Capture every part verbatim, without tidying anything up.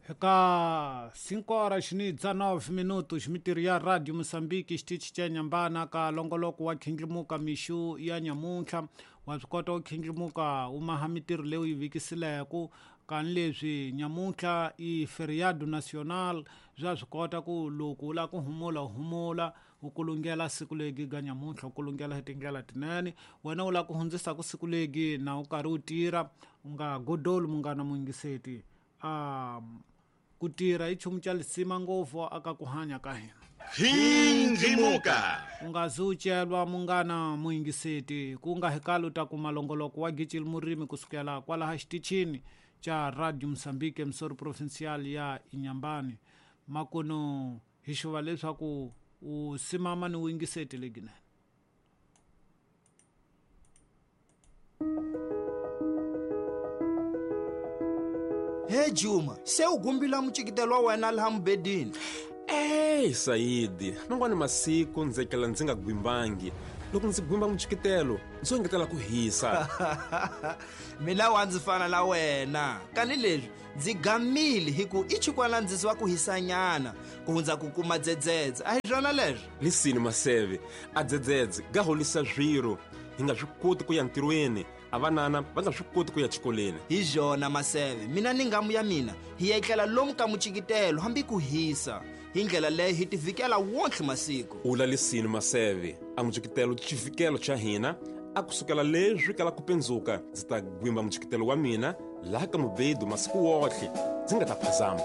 Ka cinco horas ni dezenove minutos mitiri ya Radio Moçambique xitichi cha Nyambana ka longoloko wa khindlimuka mishu ya nyamuntlha wa swi kota ku khindlimuka umaha mitiri leyi yivikisileko kani leswi nyamuntlha i feriado national bya swi kota ku loko u la ku humula humula u kulungela siku legi ga nyamuntlha u kulungela hi tindlela tinene wena u la ku hundzisa ku siku legi na u karhi u tirha u nga godoli munghana muingiseti um ku tirha hi chumu cha lisima ngopfu aka ku hanya ka hina Khindlimuka u nga zi u celwa munghana muingiseti ku nga hikalo ta ku malongoloko wa Gicil Murimi kusukela kwalaha xitichini cha Radio Moçambique emisori provincial ya Inyambani makuno hi xuva leswaku u simama ni wingiseti leginene. He Juma, se u gumbila muchikitelo wa wena laha mubedini. Hey Saidi, mangwani masiku ndzekela ndzi nga gwimbangi. Loko ndzi gwimba muchikitelo, ndzi ngetela ku hisa. Mina wa ndzi fana na wena. Kani leswi ndzi gamile hi ku i chikwana ndzisi wa ku hisanyana ku hundza ku kuma dzedzedze. A hi swona leswi? Lisini Maseve, a dzedzedze ga holisa zwiro. Hi nga swi koti ku ya ntirhweni. Avanana va nga swi koti ku ya xikoleni. Hi jona Maseve, mina ni ngamu ya mina hi yekela lomu ka muchikitelo hambi ku hisa. Hi ndlela leyi hi tivikela wontlhe masiku. Ula lisini Maseve, a muchikitelo chivikelo cha hina a kusukela leswi kala ku pendzuka ndzi ta gwimba muchikitelo wa mina laha ka mubedu masiku wotlhe ndzi nga ta phazama.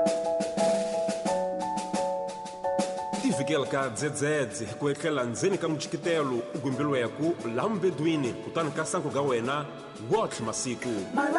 Tivikela ka dzedzedze ku etlela ndzeni ka muchikitelo u gwimbilweku laha mubedwini kutani ka sanku ga wena wotlhe masiku.